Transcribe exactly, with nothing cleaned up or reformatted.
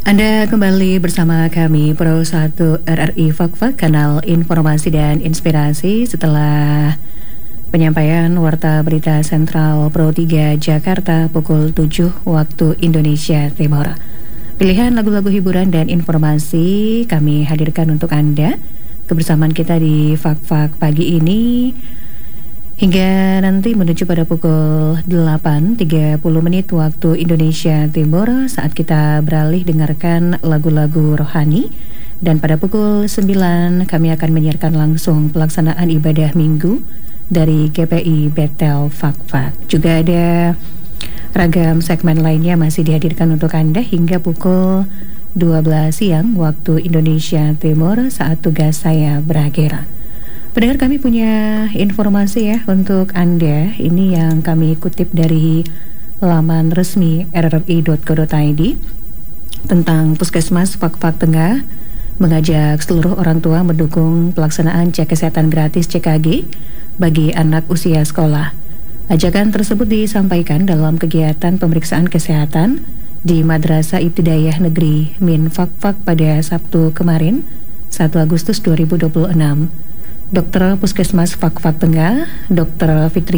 Anda kembali bersama kami Pro satu R R I Fak-Fak, kanal informasi dan inspirasi, setelah penyampaian Warta Berita Sentral Pro tiga Jakarta pukul tujuh waktu Indonesia Timur. Pilihan lagu-lagu hiburan dan informasi kami hadirkan untuk Anda. Kebersamaan kita di Fak-Fak pagi ini hingga nanti menuju pada pukul delapan tiga puluh menit waktu Indonesia Timur, saat kita beralih dengarkan lagu-lagu rohani. Dan pada pukul sembilan kami akan menyiarkan langsung pelaksanaan ibadah minggu dari G P I Bethel Fak-Fak. Juga ada ragam segmen lainnya masih dihadirkan untuk Anda hingga pukul dua belas siang waktu Indonesia Timur, saat tugas saya berakhir. Pendengar, kami punya informasi ya untuk Anda. Ini yang kami kutip dari laman resmi r r i dot co dot i d tentang Puskesmas Fak-Fak Tengah mengajak seluruh orang tua mendukung pelaksanaan cek kesehatan gratis C K G bagi anak usia sekolah. Ajakan tersebut disampaikan dalam kegiatan pemeriksaan kesehatan di Madrasah Ibtidaiyah Negeri Min Fak-Fak pada Sabtu kemarin, satu Agustus dua ribu dua puluh enam. Dokter Puskesmas Fak-Fak Tengah, Dokter Fitri